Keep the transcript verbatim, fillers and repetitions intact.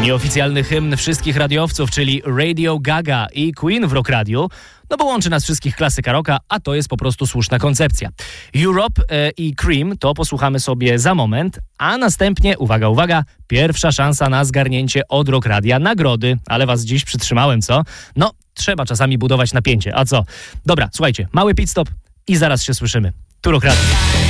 Nieoficjalny hymn wszystkich radiowców, czyli Radio Gaga i Queen w Rock Radiu, no bo łączy nas wszystkich klasyka rocka, a to jest po prostu słuszna koncepcja. Europe e, i Cream to posłuchamy sobie za moment, a następnie, uwaga, uwaga, pierwsza szansa na zgarnięcie od Rock Radia nagrody, ale was dziś przytrzymałem, co? No, trzeba czasami budować napięcie, a co? Dobra, słuchajcie, mały pit stop i zaraz się słyszymy. Tu Rock Radio.